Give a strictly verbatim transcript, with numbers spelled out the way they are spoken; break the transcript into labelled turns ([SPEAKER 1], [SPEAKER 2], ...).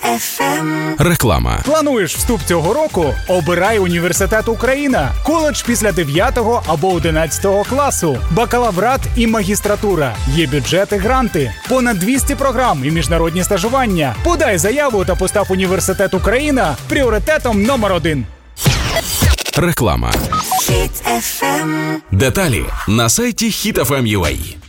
[SPEAKER 1] еф ем.
[SPEAKER 2] Реклама.
[SPEAKER 3] Плануєш вступ цього року? Обирай університет Україна. Коледж після дев'ятого або одинадцятого класу. Бакалаврат і магістратура. Є бюджети, гранти. Понад двісті програм і міжнародні стажування. Подай заяву та постав університет Україна пріоритетом номер один.
[SPEAKER 2] Реклама.
[SPEAKER 1] Хіт еф ем.
[SPEAKER 2] Деталі на сайті хіт еф ем точка ю а.